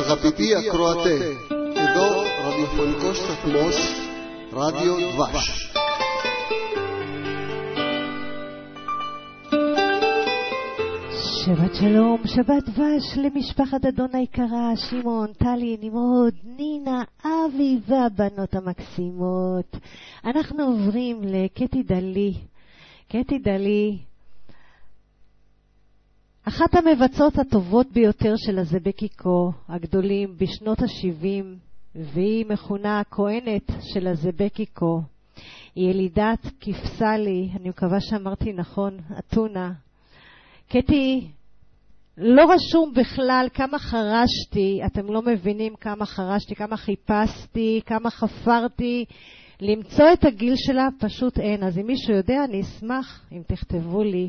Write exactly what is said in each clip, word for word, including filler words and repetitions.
Αγαπητοί ακροατέ, εδώ ραδιοφωνικός σταθμός רדיו דבש. שבת שלום, שבת דבש למשפחת אדון היקרה, שמעון, טלי, נמרוד, נינה, אבי והבנות המקסימות. אנחנו עוברים לקטי דלי. קטי דלי, אחת המבצעות הטובות ביותר של הזבקיקו הגדולים בשנות ה-שבעים, והיא מכונה הכהנת של הזבקיקו. היא ילידת כפסלי, אני מקווה שאמרתי נכון, אתונה. קטי, לא רשום בכלל כמה חרשתי, אתם לא מבינים כמה חרשתי, כמה חיפשתי, כמה חפרתי, למצוא את הגיל שלה פשוט אין. אז אם מישהו יודע, אני אשמח אם תכתבו לי.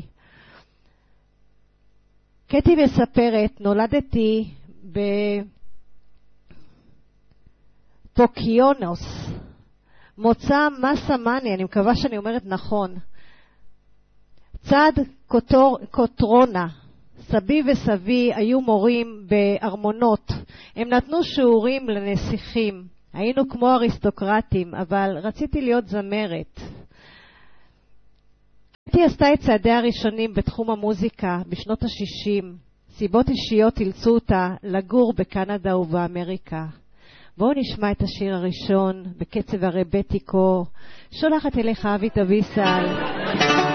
קטי מספרת, נולדתי בפוקיונוס, מוצא מסה-מני, אני מקווה שאני אומרת נכון, צד קוטור, קוטרונה. סבי וסבי היו מורים בארמונות, הם נתנו שיעורים לנסיכים, היינו כמו אריסטוקרטים, אבל רציתי להיות זמרת. קטי עשתה את צעדיה הראשונים בתחום המוזיקה בשנות ה-שישים. סיבות אישיות אילצו אותה לגור בקנדה ובאמריקה. בואו נשמע את השיר הראשון בקצב הרבטיקו. שולחת אליך אבי תביסל.